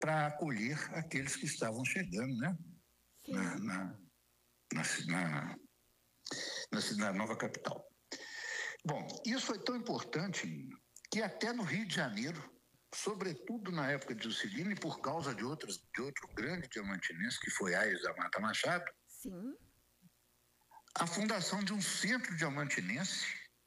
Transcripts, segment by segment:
para acolher aqueles que estavam chegando, né? Sim. Na nova capital. Bom, isso foi tão importante que até no Rio de Janeiro, sobretudo na época de Juscelino, e por causa de outro grande diamantinense, que foi Aires da Mata Machado, sim, a fundação de um centro diamantinense,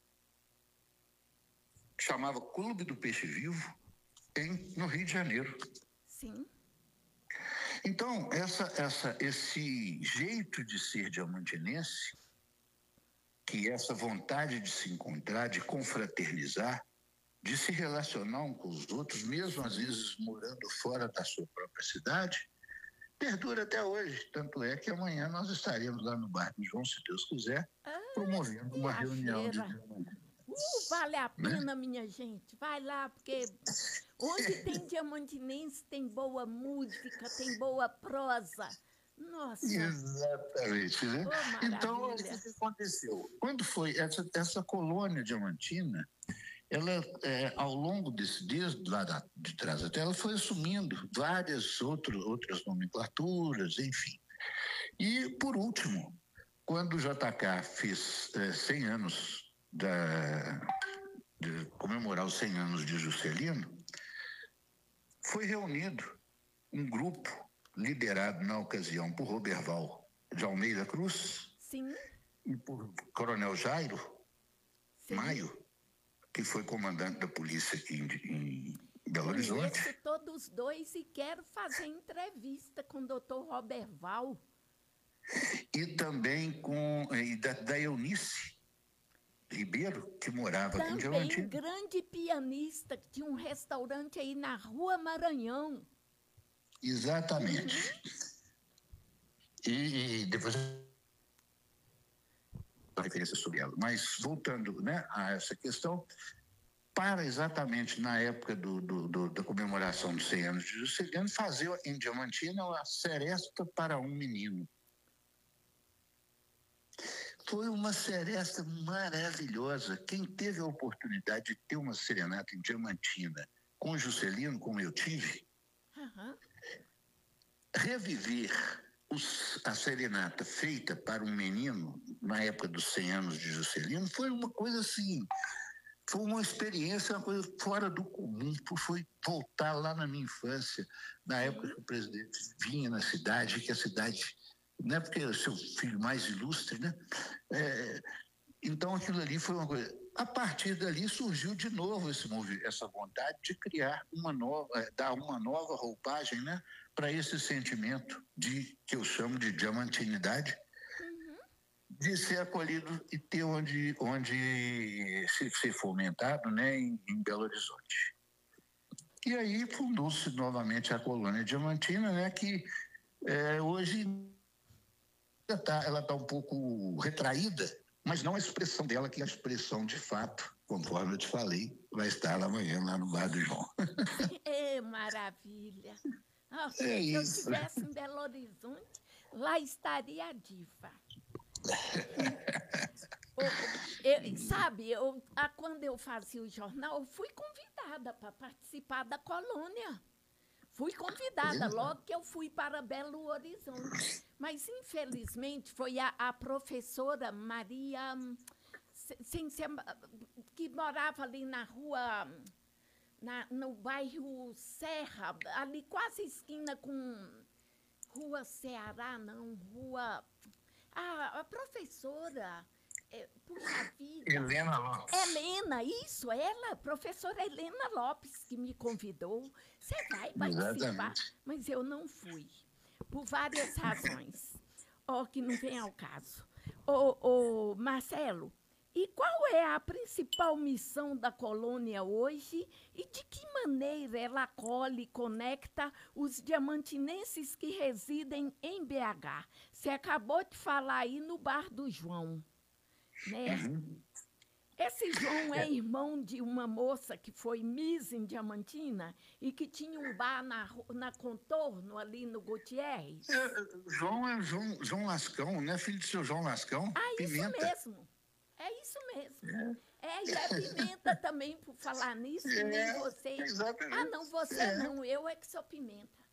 que chamava Clube do Peixe Vivo, no Rio de Janeiro. sim. Então, esse jeito de ser diamantinense, que essa vontade de se encontrar, de confraternizar, de se relacionar um com os outros, mesmo às vezes morando fora da sua própria cidade, perdura até hoje. Tanto é que amanhã nós estaremos lá no Bar do João, se Deus quiser, promovendo uma reunião de diamantinenses. Vale a pena, minha gente. Vai lá, porque onde tem diamantinense tem boa música, tem boa prosa. Nossa. Exatamente, né? Então, o que aconteceu? Quando foi essa colônia diamantina, ela, ao longo desde lá de trás até, ela foi assumindo várias outras nomenclaturas, enfim. E, por último, quando o JK fez 100 anos de comemorar os 100 anos de Juscelino, foi reunido um grupo liderado na ocasião por Roberval de Almeida Cruz. Sim. E por Coronel Jairo Sim. Maio, que foi comandante da polícia aqui em Belo Horizonte. Conheço todos dois e quero fazer entrevista com o doutor Roberval. E também da Eunice Ribeiro, que morava aqui em Diamantina. Também grande pianista, que tinha um restaurante aí na Rua Maranhão. Exatamente. E depois a referência sobre ela. Mas voltando, né, a essa questão, para exatamente na época da comemoração dos 100 anos de Juscelino, fazer em Diamantina a seresta para um menino. Foi uma seresta maravilhosa. Quem teve a oportunidade de ter uma serenata em Diamantina com Juscelino, como eu tive, reviver a serenata feita para um menino na época dos 100 anos de Juscelino foi uma coisa assim, foi uma experiência, uma coisa fora do comum. Foi voltar lá na minha infância, na época que o presidente vinha na cidade, que a cidade, não é porque é o seu filho mais ilustre, né? Então aquilo ali foi uma coisa. A partir dali surgiu de novo essa vontade de criar dar uma nova roupagem, né, para esse sentimento que eu chamo de diamantinidade, de ser acolhido e ter onde ser fomentado, né, em Belo Horizonte. E aí fundou-se novamente a colônia diamantina, né, que hoje ela está um pouco retraída, mas não a expressão dela, que é a expressão de fato, conforme eu te falei, vai estar lá amanhã, lá no Bar do João. Maravilha! Se eu estivesse em Belo Horizonte, lá estaria a diva. Quando eu fazia o jornal, eu fui convidada para participar da colônia. Fui convidada logo que eu fui para Belo Horizonte. Mas, infelizmente, foi a professora Maria, que morava ali na rua, no bairro Serra, ali quase esquina com Rua Ceará, não, Rua... a professora... puxa vida. Helena Lopes. Helena, isso, ela, professora Helena Lopes, que me convidou. Você vai participar? Mas eu não fui, por várias razões. Que não vem ao caso. Marcelo, e qual é a principal missão da colônia hoje e de que maneira ela acolhe e conecta os diamantinenses que residem em BH? Você acabou de falar aí no Bar do João. Né? Esse João é irmão de uma moça que foi Miss em Diamantina e que tinha um bar na Contorno, ali no Gutierrez. João é João Lascão, né? Filho do seu João Lascão. Isso mesmo. É isso mesmo. É, e a pimenta também, por falar nisso, nem você. Exatamente. Ah, não, você não, eu é que sou pimenta.